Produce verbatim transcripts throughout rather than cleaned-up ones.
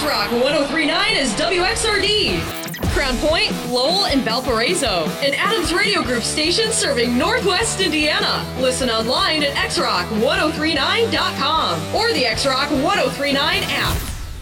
X-Rock one oh three point nine is W X R D. Crown Point, Lowell, and Valparaiso. An Adams Radio Group station serving Northwest Indiana. Listen online at x rock one oh three nine dot com or the X-Rock one oh three nine app.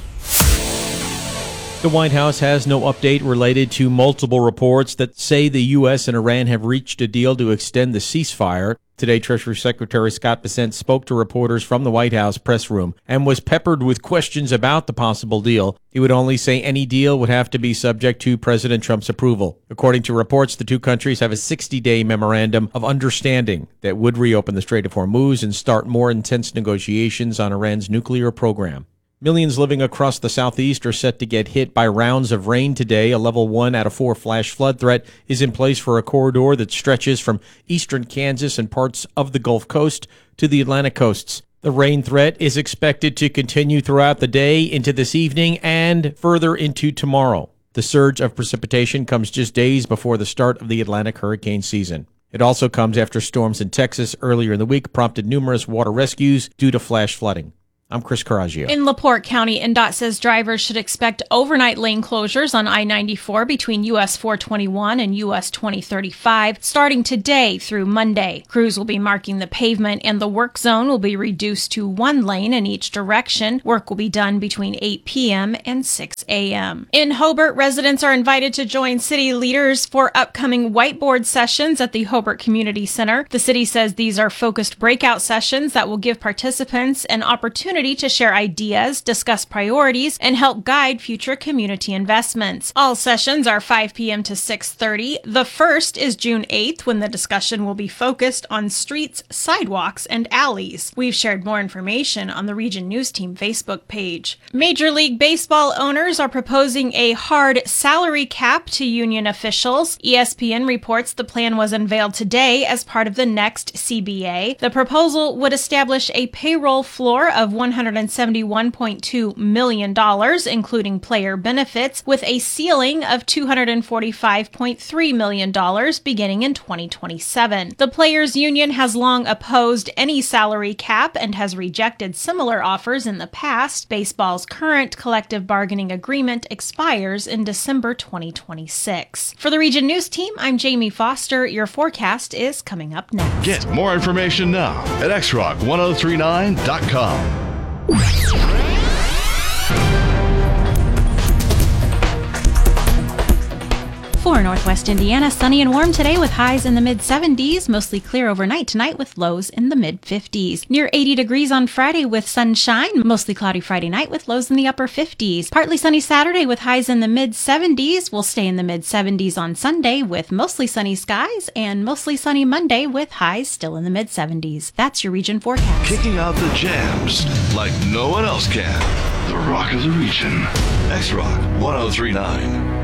The White House has no update related to multiple reports that say the U S and Iran have reached a deal to extend the ceasefire. Today, Treasury Secretary Scott Bessent spoke to reporters from the White House press room and was peppered with questions about the possible deal. He would only say any deal would have to be subject to President Trump's approval. According to reports, the two countries have a sixty-day memorandum of understanding that would reopen the Strait of Hormuz and start more intense negotiations on Iran's nuclear program. Millions living across the southeast are set to get hit by rounds of rain today. A level one out of four flash flood threat is in place for a corridor that stretches from eastern Kansas and parts of the Gulf Coast to the Atlantic coasts. The rain threat is expected to continue throughout the day into this evening and further into tomorrow. The surge of precipitation comes just days before the start of the Atlantic hurricane season. It also comes after storms in Texas earlier in the week prompted numerous water rescues due to flash flooding. I'm Chris Caraggio. In LaPorte County, N D O T says drivers should expect overnight lane closures on I ninety-four between U S four twenty-one and U S twenty thirty-five starting today through Monday. Crews will be marking the pavement and the work zone will be reduced to one lane in each direction. Work will be done between eight p.m. and six a.m. In Hobart, residents are invited to join city leaders for upcoming whiteboard sessions at the Hobart Community Center. The city says these are focused breakout sessions that will give participants an opportunity to share ideas, discuss priorities, and help guide future community investments. All sessions are five p.m. to six thirty. The first is June eighth, when the discussion will be focused on streets, sidewalks, and alleys. We've shared more information on the Region News Team Facebook page. Major League Baseball owners are proposing a hard salary cap to union officials. E S P N reports the plan was unveiled today as part of the next C B A. The proposal would establish a payroll floor of one hundred seventy-one point two million dollars, including player benefits, with a ceiling of two hundred forty-five point three million dollars beginning in twenty twenty-seven. The Players Union has long opposed any salary cap and has rejected similar offers in the past. Baseball's current collective bargaining agreement expires in December twenty twenty-six. For the Region News Team, I'm Jamie Foster. Your forecast is coming up next. Get more information now at x rock one oh three nine dot com. For Northwest Indiana, sunny and warm today with highs in the mid seventies, mostly clear overnight tonight with lows in the mid fifties. Near eighty degrees on Friday with sunshine, mostly cloudy Friday night with lows in the upper fifties. Partly sunny Saturday with highs in the mid seventies. We'll stay in the mid seventies on Sunday with mostly sunny skies, and mostly sunny Monday with highs still in the mid seventies. That's your region forecast. Kicking out the jams like no one else can. The Rock of the Region. X-Rock one oh three point nine.